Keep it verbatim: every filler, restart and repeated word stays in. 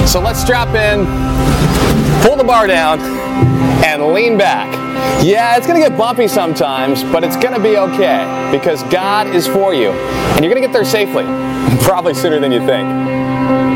So let's strap in, pull the bar down, and lean back. Yeah, it's going to get bumpy sometimes, but it's going to be okay because God is for you. And you're going to get there safely, probably sooner than you think.